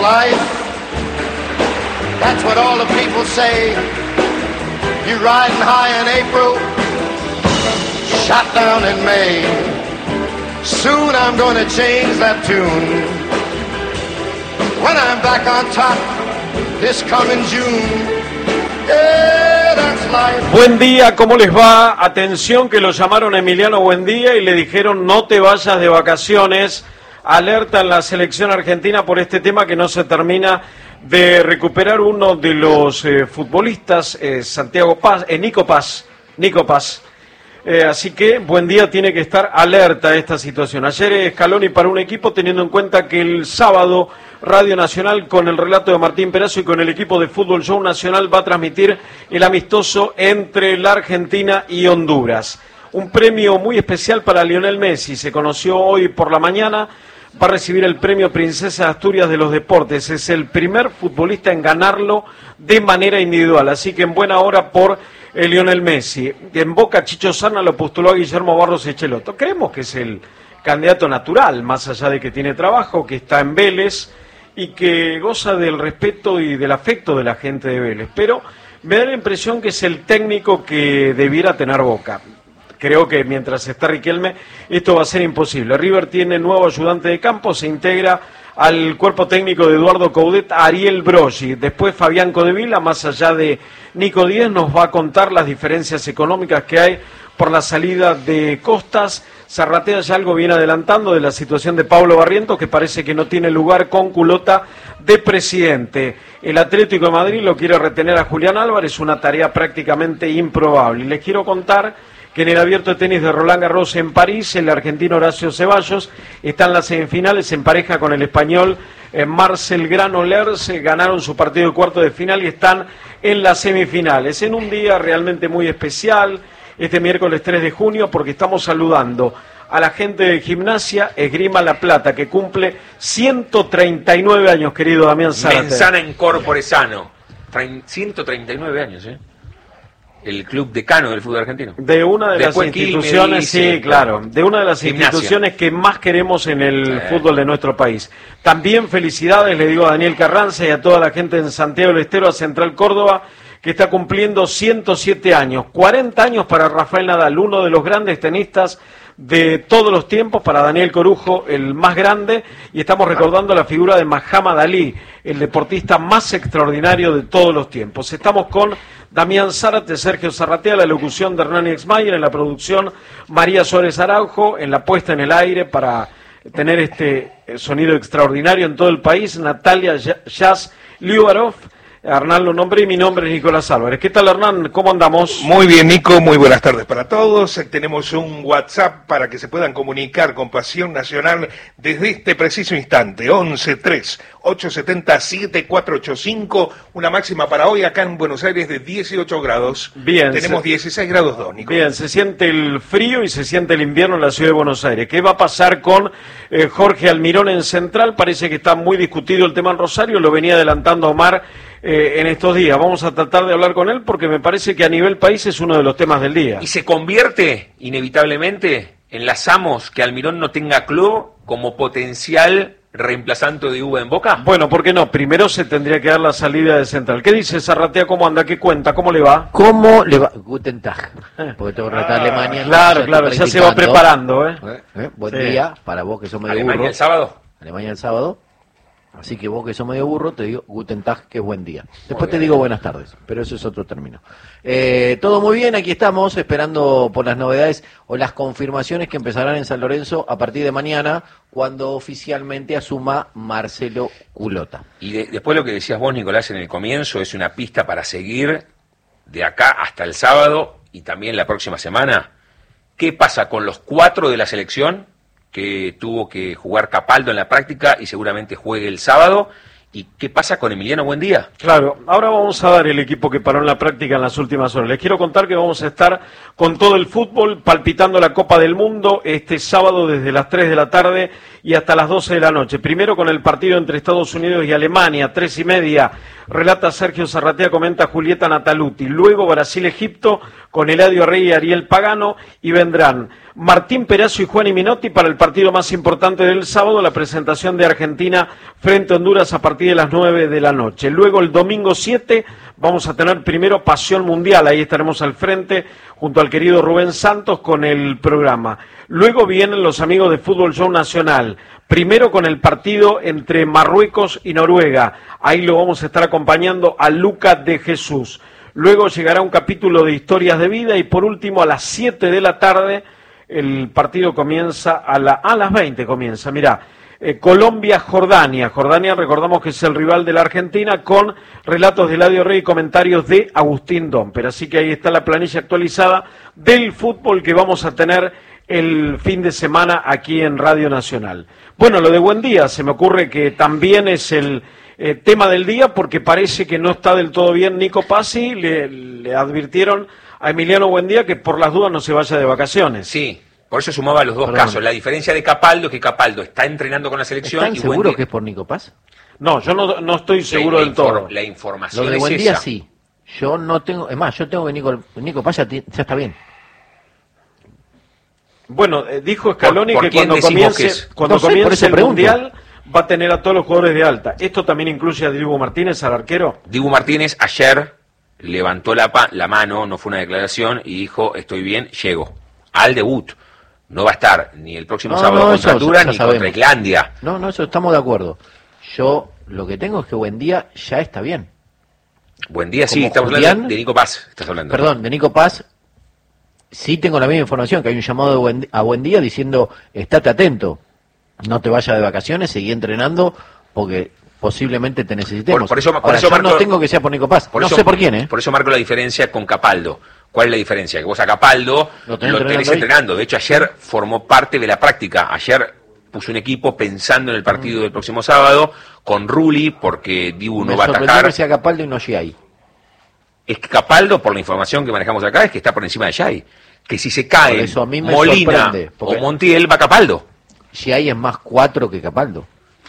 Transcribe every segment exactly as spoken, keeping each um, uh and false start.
life. That's what all the people say. You riding high in April, shot down in May. Soon I'm gonna change that tune. When I'm back on top this coming June. Yeah, that's life. Buen día, ¿cómo les va? Atención que lo llamaron Emiliano Buendía y le dijeron no te vayas de vacaciones. Alerta en la selección argentina por este tema que no se termina de recuperar uno de los eh, futbolistas, eh, Santiago Paz, eh, Nico Paz, Nico Paz. Eh, así que Buendía tiene que estar alerta a esta situación. Ayer Scaloni para un equipo teniendo en cuenta que el sábado Radio Nacional con el relato de Martín Perazo y con el equipo de Fútbol Show Nacional va a transmitir el amistoso entre la Argentina y Honduras. Un premio muy especial para Lionel Messi, se conoció hoy por la mañana. Va a recibir el premio Princesa de Asturias de los Deportes. Es el primer futbolista en ganarlo de manera individual. Así que en buena hora por el Lionel Messi. En Boca, Chicho Serna lo postuló a Guillermo Barros Echeloto. Creemos que es el candidato natural, más allá de que tiene trabajo, que está en Vélez y que goza del respeto y del afecto de la gente de Vélez. Pero me da la impresión que es el técnico que debiera tener Boca. Creo que mientras está Riquelme, esto va a ser imposible. River tiene nuevo ayudante de campo, se integra al cuerpo técnico de Eduardo Coudet, Ariel Broggi. Después Fabián Codevila, más allá de Nico Díez, nos va a contar las diferencias económicas que hay por la salida de Costas. Zarratea ya algo viene adelantando de la situación de Pablo Barrientos, que parece que no tiene lugar con culota de presidente. El Atlético de Madrid lo quiere retener a Julián Álvarez, una tarea prácticamente improbable. Y les quiero contar que en el abierto de tenis de Roland Garros en París, el argentino Horacio Ceballos está en las semifinales en pareja con el español eh, Marcel Granollers, eh, ganaron su partido de cuarto de final y están en las semifinales, en un día realmente muy especial, este miércoles tres de junio, porque estamos saludando a la gente de Gimnasia Esgrima La Plata, que cumple ciento treinta y nueve años, querido Damián Zárate. Mensana in corpore sano, ciento treinta y nueve años, ¿eh? El club decano del fútbol argentino. De una de Después las instituciones, dice, sí, claro, de una de las Gimnasia. instituciones que más queremos en el eh. fútbol de nuestro país. También felicidades, le digo a Daniel Carranza y a toda la gente en Santiago del Estero, a Central Córdoba, que está cumpliendo ciento siete años. cuarenta años para Rafael Nadal, uno de los grandes tenistas de todos los tiempos, para Daniel Corujo, el más grande, y estamos recordando la figura de Muhammad Ali, el deportista más extraordinario de todos los tiempos. Estamos con Damián Zárate, Sergio Zarratea, la locución de Hernán Exmayer, en la producción María Suárez Araujo, en la puesta en el aire para tener este sonido extraordinario en todo el país, Natalia Jazz Liubarov. Hernán lo nombré y mi nombre es Nicolás Álvarez. ¿Qué tal, Hernán? ¿Cómo andamos? Muy bien, Nico. Muy buenas tardes para todos. Tenemos un WhatsApp para que se puedan comunicar con Pasión Nacional desde este preciso instante. once tres ocho siete cero siete cuatro ocho cinco. Una máxima para hoy acá en Buenos Aires de dieciocho grados. Bien. Tenemos se... dieciséis grados dos, Nico. Bien, se siente el frío y se siente el invierno en la ciudad de Buenos Aires. ¿Qué va a pasar con eh, Jorge Almirón en Central? Parece que está muy discutido el tema en Rosario. Lo venía adelantando Omar Eh, en estos días. Vamos a tratar de hablar con él porque me parece que a nivel país es uno de los temas del día. Y se convierte inevitablemente, enlazamos que Almirón no tenga club como potencial reemplazante de Uva en Boca. Bueno, ¿por qué no? Primero se tendría que dar la salida de Central. ¿Qué dice Zarratea? ¿Cómo anda? ¿Qué cuenta? ¿Cómo le va? ¿Cómo le va? Guten Tag. Porque tengo que tratar ah, Alemania. Claro, ya claro, ya se va preparando, ¿eh? ¿Eh? ¿Eh? Buen sí. día para vos que sos medio Alemania burro. el sábado. Alemania el sábado. Así que vos que sos medio burro, te digo Guten Tag, que es buen día. Después te digo buenas tardes, pero eso es otro término. Eh, todo muy bien, aquí estamos esperando por las novedades o las confirmaciones que empezarán en San Lorenzo a partir de mañana, cuando oficialmente asuma Marcelo Culota. Y de, después lo que decías vos, Nicolás, en el comienzo, es una pista para seguir de acá hasta el sábado y también la próxima semana. ¿Qué pasa con los cuatro de la selección que tuvo que jugar Capaldo en la práctica y seguramente juegue el sábado? ¿Y qué pasa con Emiliano Buendía? Claro, ahora vamos a dar el equipo que paró en la práctica en las últimas horas. Les quiero contar que vamos a estar con todo el fútbol palpitando la Copa del Mundo este sábado desde las tres de la tarde y hasta las doce de la noche. Primero con el partido entre Estados Unidos y Alemania, tres y media, relata Sergio Zarratea, comenta Julieta Nataluti. Luego Brasil-Egipto con Eladio Rey y Ariel Pagano, y vendrán Martín Perazo y Juan Minotti para el partido más importante del sábado, la presentación de Argentina frente a Honduras a partir de las nueve de la noche. Luego el domingo siete vamos a tener primero Pasión Mundial, ahí estaremos al frente junto al querido Rubén Santos con el programa. Luego vienen los amigos de Fútbol Show Nacional, primero con el partido entre Marruecos y Noruega, ahí lo vamos a estar acompañando a Lucas de Jesús. Luego llegará un capítulo de Historias de Vida y por último a las siete de la tarde el partido comienza a, la, a las veinte comienza, mirá, eh, Colombia-Jordania. Jordania, recordamos que es el rival de la Argentina, con relatos de Eladio Rey y comentarios de Agustín Domper. Así que ahí está la planilla actualizada del fútbol que vamos a tener el fin de semana aquí en Radio Nacional. Bueno, lo de Buendía, se me ocurre que también es el eh, tema del día, porque parece que no está del todo bien Nico Pazzi. Le, le advirtieron a Emiliano Buendía que por las dudas no se vaya de vacaciones. Sí, por eso sumaba los dos Perdón. casos. La diferencia de Capaldo es que Capaldo está entrenando con la selección. ¿Están y seguros Buendía... que es por Nico Paz? No, yo no, no estoy seguro la, la del todo. infor... La información Lo de es Buendía esa. sí. Yo no tengo, es más, yo tengo que Nico, Nico Paz ya, ti- ya está bien. Bueno, eh, dijo Scaloni ¿Por- por que quién cuando decimos comience, que es? cuando No sé, por comience eso el pregunto. Mundial va a tener a todos los jugadores de alta. ¿Esto también incluye a Dibu Martínez, al arquero? Dibu Martínez ayer levantó la, pa- la mano, no fue una declaración, y dijo, estoy bien, llego al debut. No va a estar ni el próximo No, sábado no, contra eso Honduras ya ni sabemos. contra Islandia. No, no, eso estamos de acuerdo. Yo lo que tengo es que Buendía ya está bien. Buen día, sí, Como estamos Julián- hablando de Nico Paz, estás hablando. Perdón, de Nico Paz, sí tengo la misma información, que hay un llamado de Buen- a Buendía diciendo, estate atento, no te vayas de vacaciones, seguí entrenando, porque posiblemente te necesitemos. Por- por eso- por Ahora, eso yo Marco- no tengo que sea por Nico Paz, Por no eso- sé por quién, ¿eh? Por eso marco la diferencia con Capaldo. ¿Cuál es la diferencia? Que vos a Capaldo Lo lo tenés tenés, entrenando ahí. entrenando. De hecho, ayer formó parte de la práctica. Ayer puso un equipo pensando en el partido del próximo sábado con Rulli, porque Dibu Me no va a sorprendió atacar. que sea Capaldo y no Giai. Es que Capaldo, por la información que manejamos acá, es que está por encima de Jai. Que si se Por caen eso a mí me Molina sorprende, porque- o Montiel, va Capaldo. Giai es más cuatro que Capaldo.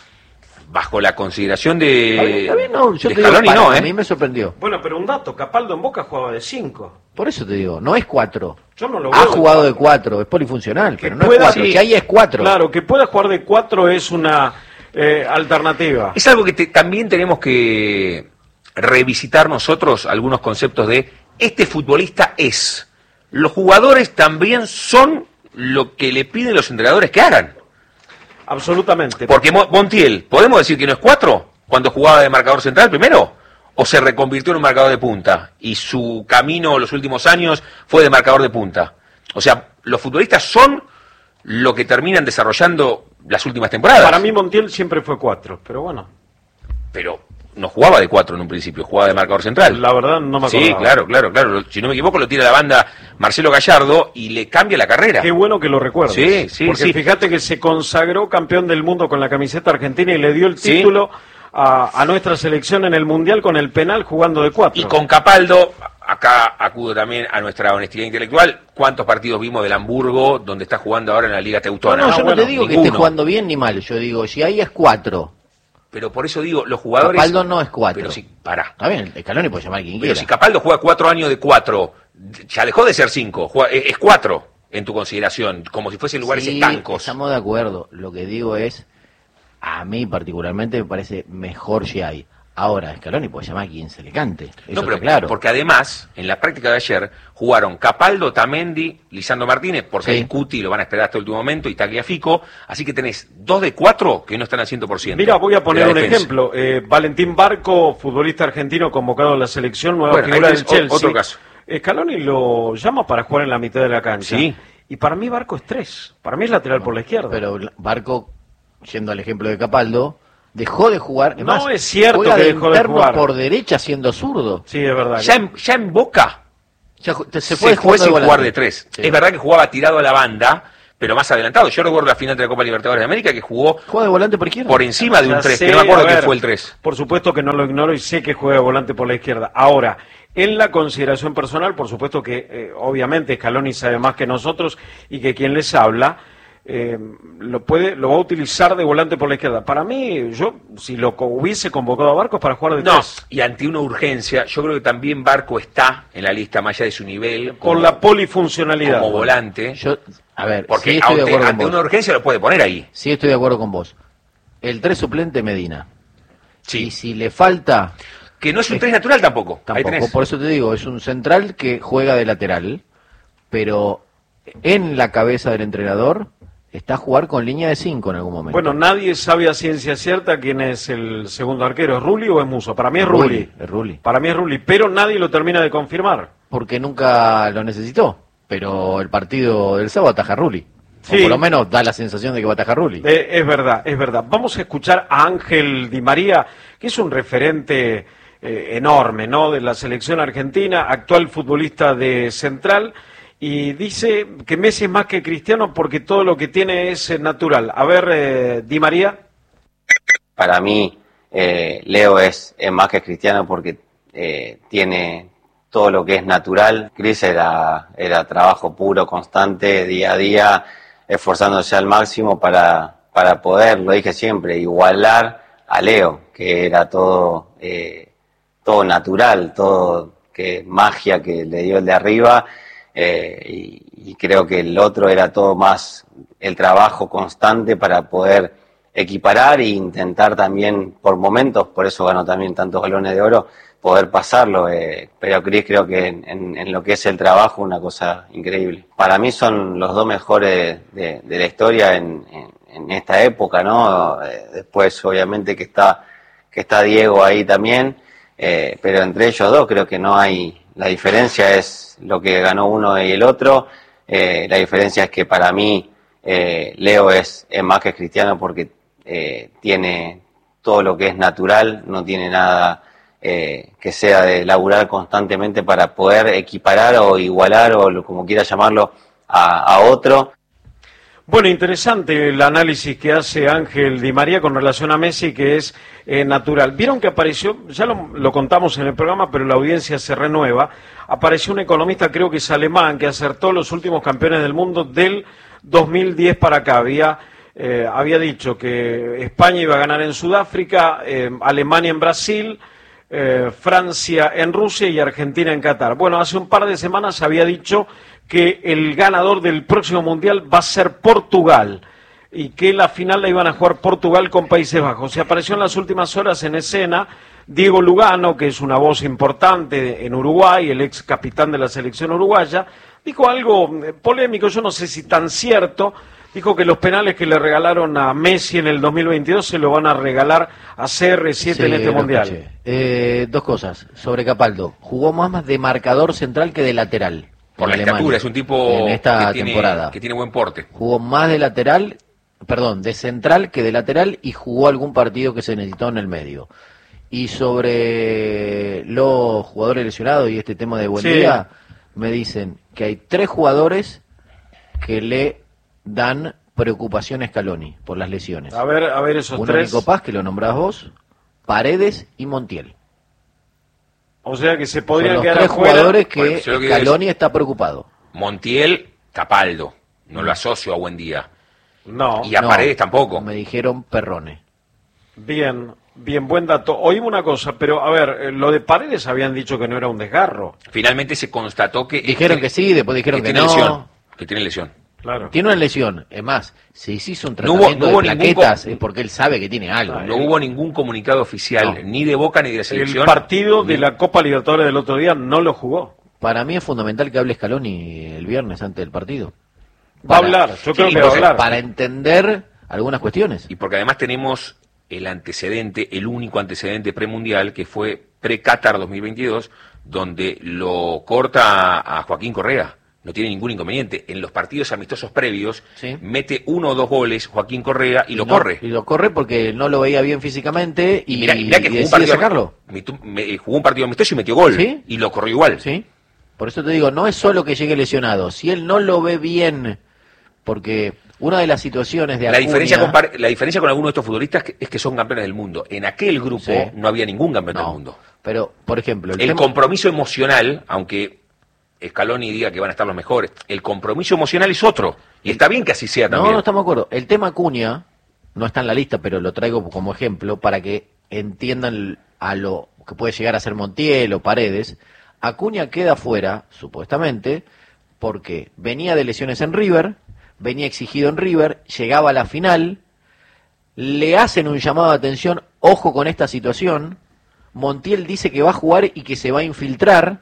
Bajo la consideración de, Está bien, está bien, no, yo de te digo, Scaloni, para- no, a ¿eh? mí me sorprendió. Bueno, pero un dato, Capaldo en Boca jugaba de cinco. Por eso te digo, no es cuatro. Yo no lo Ha veo jugado de de cuatro, es polifuncional, Que pero no pueda- es cuatro. sí. Giai es cuatro. Claro, que pueda jugar de cuatro es una eh, alternativa. Es algo que te- también tenemos que revisitar nosotros, algunos conceptos de este futbolista es. Los jugadores también son lo que le piden los entrenadores que hagan. Absolutamente. Porque Mo- Montiel, ¿podemos decir que no es cuatro cuando jugaba de marcador central primero? ¿O se reconvirtió en un marcador de punta? Y su camino los últimos años fue de marcador de punta. O sea, los futbolistas son lo que terminan desarrollando las últimas temporadas. Para mí Montiel siempre fue cuatro, pero bueno, Pero no jugaba de cuatro en un principio, jugaba de marcador central. la verdad no me acuerdo. Sí, claro, claro, claro. Si no me equivoco, lo tira la banda Marcelo Gallardo y le cambia la carrera. Qué bueno que lo recuerdes. Sí, sí, Porque sí. fíjate que se consagró campeón del mundo con la camiseta argentina y le dio el Sí. título a, a nuestra selección en el Mundial con el penal jugando de cuatro. Y con Capaldo, acá acudo también a nuestra honestidad intelectual. ¿Cuántos partidos vimos del Hamburgo donde está jugando ahora en la Liga No, Teutona? no, yo Ah, no bueno, te digo que ninguno. esté jugando bien ni mal. Yo digo, si ahí es cuatro, Pero por eso digo, los jugadores... Capaldo no es cuatro. Pero si, pará. Está bien, el Scaloni puede llamar a quien Pero quiera. si Capaldo juega cuatro años de cuatro, ya dejó de ser cinco, juega- es es cuatro en tu consideración, como si fuesen lugares Sí, estancos. estamos de acuerdo. Lo que digo es, a mí particularmente me parece mejor Giai. Ahora, Scaloni puede llamar a quien se le cante. Eso No, pero está claro. porque además, en la práctica de ayer, jugaron Capaldo, Tamendi, Lisandro Martínez, porque Sí. el Cuti lo van a esperar hasta el último momento, y Tagliafico, así que tenés dos de cuatro que no están al cien por ciento. Mira, voy a poner de un la defensa. ejemplo. Eh, Valentín Barco, futbolista argentino convocado a la selección, nueva Bueno, figura ahí del tenés o- Chelsea. otro caso. Scaloni lo llama para jugar en la mitad de la cancha. Sí. Y para mí Barco es tres. Para mí es lateral por la izquierda. Pero Barco, yendo al ejemplo de Capaldo, dejó de jugar. No, más, es cierto juega que de dejó de interno jugar. por derecha siendo zurdo. Sí, es verdad. Ya en, ya en Boca Ya ju- te- se, se fue, fue jugando sin volante. jugar de tres. Sí. Es verdad que jugaba tirado a la banda, pero más adelantado. Yo recuerdo la final de la Copa Libertadores de América que jugó Juega de volante por izquierda. por encima de un Ya tres, sé, que no me acuerdo a quién ver, fue el tres. Por supuesto que no lo ignoro y sé que juega volante por la izquierda. Ahora, en la consideración personal, por supuesto que eh, obviamente Scaloni sabe más que nosotros y que quien les habla, eh, lo puede lo va a utilizar de volante por la izquierda. Para mí, yo si lo hubiese convocado a Barco es para jugar de no, tres. Y ante una urgencia, yo creo que también Barco está en la lista más allá de su nivel. Como, con la polifuncionalidad. Como volante. Yo, a ver, porque sí estoy ante, de acuerdo ante con una vos. urgencia lo puede poner ahí. Sí estoy de acuerdo con vos. El tres suplente Medina. Sí. Y si le falta... Que no es un tres natural tampoco. Ahí Tampoco, tenés. por eso te digo, es un central que juega de lateral, pero en la cabeza del entrenador está a jugar con línea de cinco en algún momento. Bueno, nadie sabe a ciencia cierta quién es el segundo arquero, ¿es Rulli o es Musso? Para mí es Rulli. Rulli, es Rulli. Para mí es Rulli, pero nadie lo termina de confirmar. Porque nunca lo necesitó, pero el partido del sábado ataja a Rulli. Sí. O por lo menos da la sensación de que va a atajar Rulli. Eh, es verdad, es verdad. Vamos a escuchar a Ángel Di María, que es un referente eh, enorme, ¿no?, de la selección argentina, actual futbolista de Central, y dice que Messi es más que Cristiano porque todo lo que tiene es eh, natural. A ver, eh, Di María. Para mí, eh, Leo es, es más que Cristiano porque eh, tiene todo lo que es natural. Cris era, era trabajo puro, constante, día a día, esforzándose al máximo para, para poder, lo dije siempre, igualar a Leo, que era todo, eh, todo natural, todo que magia que le dio el de arriba, eh, y, y creo que el otro era todo más el trabajo constante para poder equiparar e intentar también por momentos, por eso ganó también tantos balones de oro, poder pasarlo, eh, pero Cris creo que en, en, en lo que es el trabajo una cosa increíble. Para mí son los dos mejores de, de la historia en, en, en esta época, ¿no? Eh, después obviamente que está que está Diego ahí también, eh, pero entre ellos dos creo que no hay, la diferencia es lo que ganó uno y el otro, eh, la diferencia es que para mí eh, Leo es, es más que Cristiano porque eh, tiene todo lo que es natural, no tiene nada Eh, que sea de laburar constantemente para poder equiparar o igualar o lo, como quiera llamarlo a, a otro. Bueno, interesante el análisis que hace Ángel Di María con relación a Messi, que es eh, natural. Vieron que apareció, ya lo, lo contamos en el programa, pero la audiencia se renueva, apareció un economista, creo que es alemán, que acertó los últimos campeones del mundo del dos mil diez para acá. Había, eh, había dicho que España iba a ganar en Sudáfrica, eh, Alemania en Brasil, Eh, Francia en Rusia y Argentina en Qatar. Bueno, hace un par de semanas había dicho que el ganador del próximo Mundial va a ser Portugal y que la final la iban a jugar Portugal con Países Bajos. Se apareció en las últimas horas en escena Diego Lugano, que es una voz importante en Uruguay, el ex capitán de la selección uruguaya, dijo algo polémico, yo no sé si tan cierto. Dijo que los penales que le regalaron a Messi en el dos mil veintidós se lo van a regalar a C R siete Sí, en este lo Mundial. escuché. Eh, dos cosas. Sobre Capaldo. Jugó más, más de marcador central que de lateral. Por la en Alemania, estatura, es un tipo en esta que, tiene, temporada. que tiene buen porte. Jugó más de lateral, perdón, de central que de lateral y jugó algún partido que se necesitó en el medio. Y sobre los jugadores lesionados y este tema de Buendía, sí, me dicen que hay tres jugadores que le dan preocupación a Scaloni por las lesiones. A ver, a ver esos Uno, tres. Nico Paz, que lo nombrás vos, Paredes y Montiel. O sea que se Son podrían los quedar tres afuera. jugadores que Bueno, yo lo que digo Scaloni es- está preocupado. Montiel, Capaldo. No lo asocio a Buendía. No, Y a No, Paredes tampoco. Me dijeron Perrone. bien, bien, buen dato. Oímos una cosa, pero a ver, eh, lo de Paredes habían dicho que no era un desgarro. Finalmente se constató que... Dijeron que sí, después dijeron que, tiene no. lesión. Que tiene lesión. Claro. Tiene una lesión. Es más, si se hizo un No hubo- tratamiento no hubo de ningún plaquetas co- es porque él sabe que tiene algo. Ah, No hubo ningún comunicado oficial, No. ni de Boca ni de la El selección. partido de ni- la Copa Libertadores del otro día no lo jugó. Para mí es fundamental que hable Scaloni el viernes antes del partido. Va a Para- hablar, yo creo Sí, que va a porque- hablar. Para entender algunas cuestiones. Y porque además tenemos el antecedente, el único antecedente premundial, que fue pre-Qatar dos mil veintidós, donde lo corta a Joaquín Correa. No tiene ningún inconveniente. En los partidos amistosos previos, Sí. mete uno o dos goles Joaquín Correa y lo no- corre. Y lo corre porque no lo veía bien físicamente y, Y mirá, mirá que y jugó un, decide partido, sacarlo. mitu- me- jugó un partido amistoso y metió gol. ¿Sí? Y lo corrió igual. ¿Sí? Por eso te digo, no es solo que llegue lesionado. Si él no lo ve bien, porque una de las situaciones de La Acuña, diferencia, con, par- la diferencia con algunos de estos futbolistas que- es que son campeones del mundo. En aquel grupo Sí. no había ningún campeón no, del mundo. pero, por ejemplo, el, El tema- compromiso emocional, aunque Scaloni diga que van a estar los mejores. El compromiso emocional es otro. Y está bien que así sea también. No, no estamos de acuerdo. El tema Acuña no está en la lista, pero lo traigo como ejemplo para que entiendan a lo que puede llegar a ser Montiel o Paredes. Acuña queda fuera, supuestamente, porque venía de lesiones en River, venía exigido en River, llegaba a la final, le hacen un llamado de atención, ojo con esta situación, Montiel dice que va a jugar y que se va a infiltrar,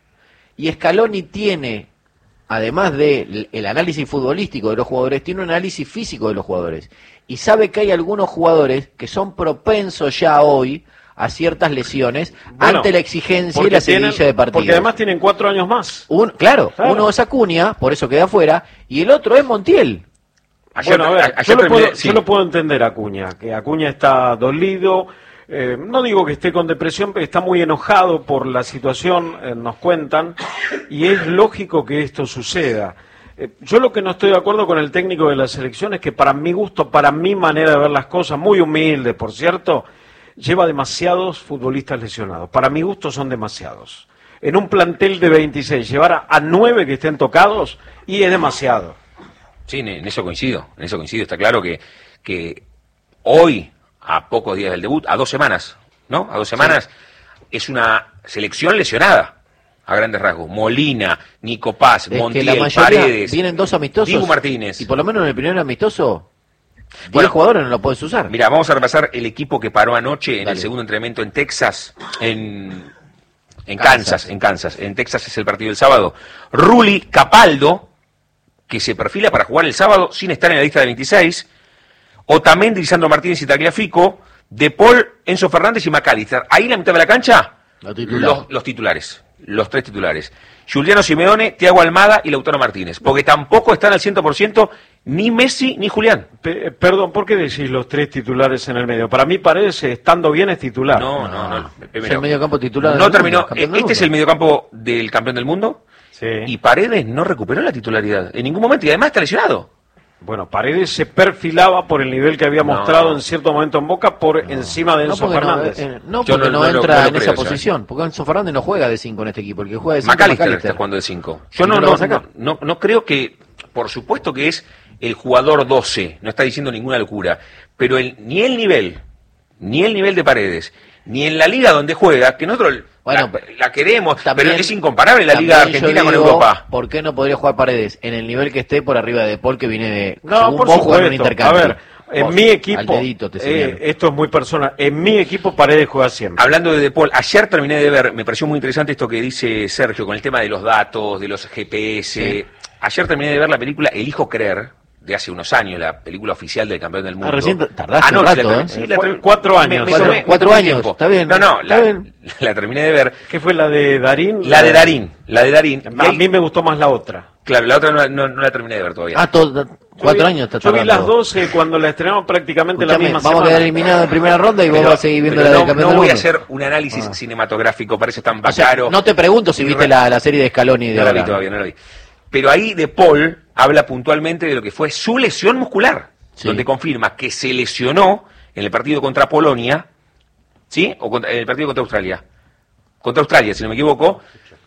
y Scaloni tiene, además del el análisis futbolístico de los jugadores, tiene un análisis físico de los jugadores, y sabe que hay algunos jugadores que son propensos ya hoy a ciertas lesiones, bueno, ante la exigencia y la seguidilla de partidos. Porque además tienen cuatro años más. Un, claro, claro, uno es Acuña, por eso queda afuera, y el otro es Montiel. Ayer, bueno, a ver, ayer yo, lo puedo, sí. yo lo puedo entender Acuña, que Acuña está dolido, eh, no digo que esté con depresión, pero está muy enojado por la situación, eh, nos cuentan, y es lógico que esto suceda. Eh, yo lo que no estoy de acuerdo con el técnico de la selección es que para mi gusto, para mi manera de ver las cosas, muy humilde, por cierto, lleva demasiados futbolistas lesionados. Para mi gusto son demasiados. En un plantel de veintiséis, llevar a, a nueve que estén tocados, y es demasiado. Sí, en eso coincido, en eso coincido. Está claro que, que hoy, a pocos días del debut, a dos semanas, ¿no? A dos semanas, sí. Es una selección lesionada, a grandes rasgos. Molina, Nico Paz, es Montiel, que la mayoría Paredes. Vienen dos amistosos. Dibu Martínez. Y por lo menos en el primer amistoso, bueno, jugadores no lo puedes usar. Mira, vamos a repasar el equipo que paró anoche en Dale. el segundo entrenamiento en Texas, en, en Kansas. Kansas, en Kansas. En Texas es el partido del sábado. Rulli, Capaldo, que se perfila para jugar el sábado sin estar en la lista de veintiséis. Otamendi, Lisandro Martínez y Tagliafico. De Paul, Enzo Fernández y McAllister. Ahí en la mitad de la cancha, titular. los, los titulares. Los tres titulares. Giuliano Simeone, Thiago Almada y Lautaro Martínez. Porque tampoco están al cien por ciento ni Messi ni Julián. Pe- perdón, ¿por qué decís los tres titulares en el medio? Para mí Paredes, estando bien, es titular. No, no, no. no. Es el mediocampo titular. No terminó. Este es el mediocampo del campeón del mundo. Sí. Y Paredes no recuperó la titularidad en ningún momento y además está lesionado. Bueno, Paredes se perfilaba por el nivel que había no. mostrado en cierto momento en Boca por no. encima de Enzo no Fernández. No, eh, no porque no, no, no entra no en esa posición, porque Enzo Fernández no juega de cinco en este equipo, el que juega de cinco McAllister, McAllister está jugando de cinco. Yo no, no, no, no, no creo que, por supuesto que es el jugador doce, no está diciendo ninguna locura, pero el, ni el nivel, ni el nivel de Paredes, ni en la liga donde juega, que nosotros bueno, la, la queremos, también, pero es incomparable la liga argentina con Europa. ¿Por qué no podría jugar Paredes en el nivel que esté por arriba de Paul, que viene de no, por supuesto. Un intercambio? A ver, en vos, mi equipo, dedito eh, esto es muy personal, en mi equipo Paredes juega siempre. Hablando de De Paul, ayer terminé de ver, me pareció muy interesante esto que dice Sergio con el tema de los datos, de los G P S. Sí. Ayer terminé de ver la película Elijo Creer, de hace unos años, la película oficial del campeón del mundo. Ah, recién tardaste ah, no, un rato, la, ¿eh? Sí, la, cuatro años. Me, me cuatro, cuatro años, tiempo. Está bien. No, no, la, la terminé de ver. ¿Qué fue la de Darín? La de Darín, la de Darín. A ahí, mí me gustó más la otra. Claro, la otra no, no, no la terminé de ver todavía. Ah, todo, cuatro vi, años está Yo vi las doce cuando la estrenamos prácticamente Escuchame, la misma vamos semana. Vamos a quedar eliminados en primera ronda y vos vas a seguir viendo la no, del campeón no del mundo. No voy a hacer un análisis ah. cinematográfico, parece tan bacaro. O sea, no te pregunto si viste la, la serie de Scaloni de no ahora. No la vi todavía, no la vi. Pero ahí De Paul habla puntualmente de lo que fue su lesión muscular. Sí. Donde confirma que se lesionó en el partido contra Polonia, ¿sí? O contra, en el partido contra Australia. Contra Australia, si no me equivoco.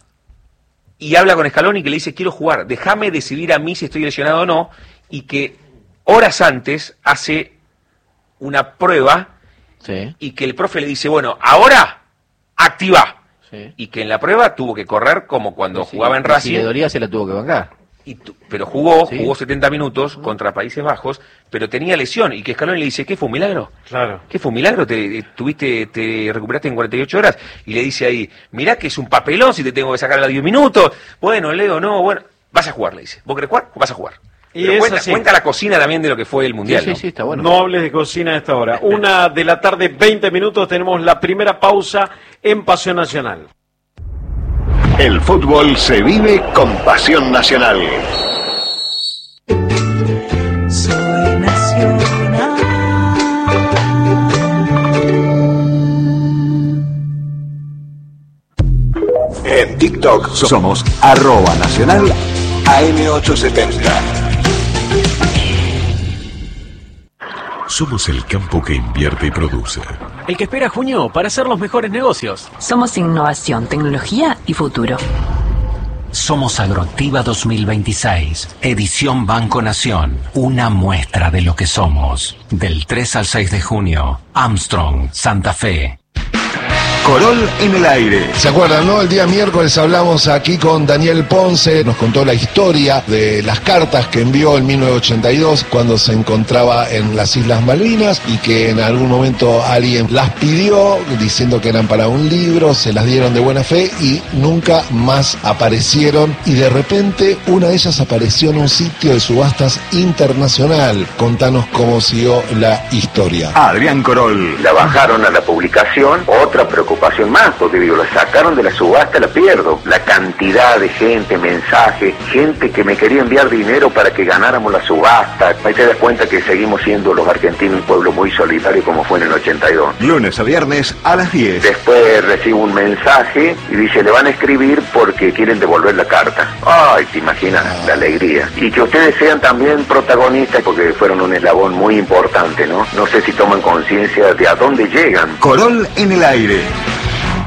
Y habla con Scaloni que le dice, quiero jugar, déjame decidir a mí si estoy lesionado o no. Y que horas antes hace una prueba sí. y que el profe le dice, bueno, ahora activa. Sí. Y que en la prueba tuvo que correr como cuando sí, jugaba en Racing. Si le dolía se la tuvo que bancar. Y tu, pero jugó, ¿sí? jugó setenta minutos contra Países Bajos, pero tenía lesión, y que Scaloni le dice, ¿qué fue un milagro? Claro. ¿Qué fue un milagro? Te, tuviste, te recuperaste en cuarenta y ocho horas, y le dice ahí, mirá que es un papelón si te tengo que sacar a los diez minutos, bueno, Leo, no, bueno, vas a jugar, le dice, ¿vos querés jugar? Vas a jugar. Y pero cuenta, cuenta la cocina también de lo que fue el Mundial. Sí, ¿no? sí, sí, está bueno. No hables de cocina a esta hora. Una de la tarde, veinte minutos, tenemos la primera pausa en Pasión Nacional. El fútbol se vive con Pasión Nacional. Soy nacional. En TikTok somos arroba nacional A M ochocientos setenta. Somos el campo que invierte y produce. El que espera junio para hacer los mejores negocios. Somos innovación, tecnología y futuro. Somos Agroactiva dos mil veintiséis, edición Banco Nación, una muestra de lo que somos. Del tres al seis de junio, Armstrong, Santa Fe. Corol en el aire. ¿Se acuerdan, no? El día miércoles hablamos aquí con Daniel Ponce, nos contó la historia de las cartas que envió en mil novecientos ochenta y dos cuando se encontraba en las Islas Malvinas y que en algún momento alguien las pidió diciendo que eran para un libro, se las dieron de buena fe y nunca más aparecieron y de repente una de ellas apareció en un sitio de subastas internacional. Contanos cómo siguió la historia. Adrián Corol. La bajaron a la publicación, otra preocupación más, porque digo, la sacaron de la subasta, la pierdo. La cantidad de gente, mensajes, gente que me quería enviar dinero para que ganáramos la subasta. Ahí te das cuenta que seguimos siendo los argentinos un pueblo muy solidario como fue en el ochenta y dos. Lunes a viernes a las diez. Después recibo un mensaje y dice, le van a escribir porque quieren devolver la carta. Ay, te imaginas ah. la alegría. Y que ustedes sean también protagonistas porque fueron un eslabón muy importante, ¿no? No sé si toman conciencia de a dónde llegan. Corol en el aire.